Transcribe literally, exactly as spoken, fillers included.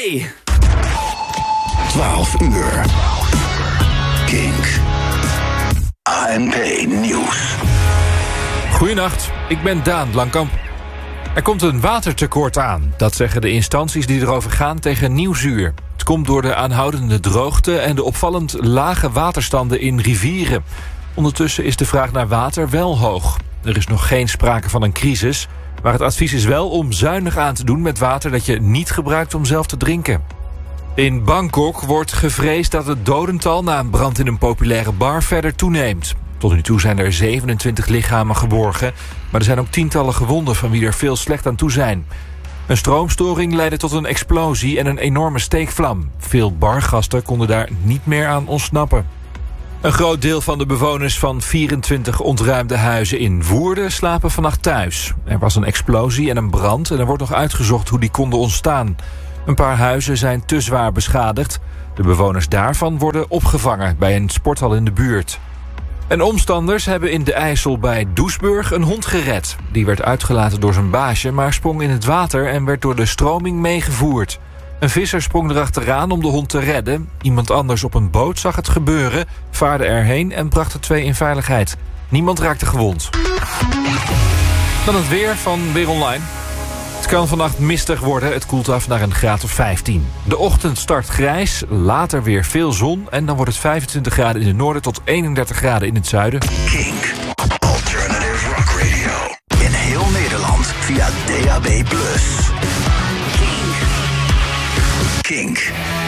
P. twaalf uur. Kink. A N P Nieuws. Goedenacht, ik ben Daan Blankamp. Er komt een watertekort aan. Dat zeggen de instanties die erover gaan tegen Nieuwsuur. Het komt door de aanhoudende droogte en de opvallend lage waterstanden in rivieren. Ondertussen is de vraag naar water wel hoog. Er is nog geen sprake van een crisis, maar het advies is wel om zuinig aan te doen met water dat je niet gebruikt om zelf te drinken. In Bangkok wordt gevreesd dat het dodental na een brand in een populaire bar verder toeneemt. Tot nu toe zijn er zevenentwintig lichamen geborgen, maar er zijn ook tientallen gewonden van wie er veel slecht aan toe zijn. Een stroomstoring leidde tot een explosie en een enorme steekvlam. Veel bargasten konden daar niet meer aan ontsnappen. Een groot deel van de bewoners van vierentwintig ontruimde huizen in Woerden slapen vannacht thuis. Er was een explosie en een brand en er wordt nog uitgezocht hoe die konden ontstaan. Een paar huizen zijn te zwaar beschadigd. De bewoners daarvan worden opgevangen bij een sporthal in de buurt. En omstanders hebben in de IJssel bij Doesburg een hond gered. Die werd uitgelaten door zijn baasje, maar sprong in het water en werd door de stroming meegevoerd. Een visser sprong erachteraan om de hond te redden. Iemand anders op een boot zag het gebeuren, vaarde erheen en bracht de twee in veiligheid. Niemand raakte gewond. Dan het weer van Weer Online. Het kan vannacht mistig worden, het koelt af naar een graad of vijftien. De ochtend start grijs, later weer veel zon en dan wordt het vijfentwintig graden in het noorden tot eenendertig graden in het zuiden. Kink. Alternative Rock Radio. In heel Nederland via D A B plus. Kink. Kink.